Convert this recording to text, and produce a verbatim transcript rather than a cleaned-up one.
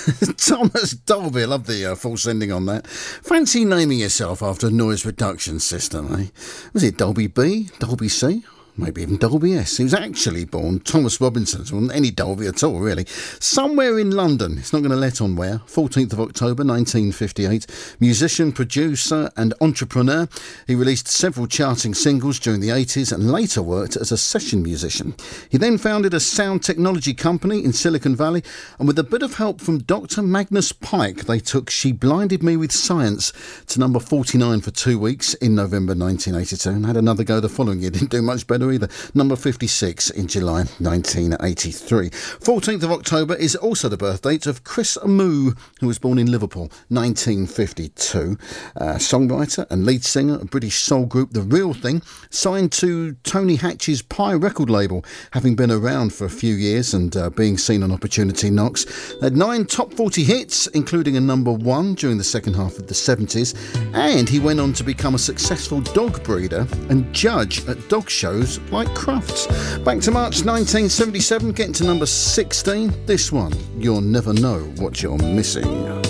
Thomas Dolby, I love the uh, false ending on that. Fancy naming yourself after a noise reduction system, eh? Was it Dolby B? Dolby C? Maybe even Dolby S. He was actually born Thomas Robinson, so wasn't any Dolby at all, really. Somewhere in London, it's not going to let on where, fourteenth of October nineteen fifty-eight. Musician, producer and entrepreneur. He released several charting singles during the eighties and later worked as a session musician. He then founded a sound technology company in Silicon Valley, and with a bit of help from Doctor Magnus Pyke, they took She Blinded Me with Science to number forty-nine for two weeks in November nineteen eighty-two, and had another go the following year. Didn't do much better either. Number fifty-six in July nineteen eighty-three. fourteenth of October is also the birth date of Chris Amoo, who was born in Liverpool, nineteen fifty-two. Uh, songwriter and lead singer of British soul group The Real Thing, signed to Tony Hatch's Pie record label, having been around for a few years and uh, being seen on Opportunity Knocks. They had nine top forty hits, including a number one during the second half of the seventies, and he went on to become a successful dog breeder and judge at dog shows like Crufts. Back to March nineteen seventy-seven, getting to number sixteen. This one, You'll Never Know What You're Missing.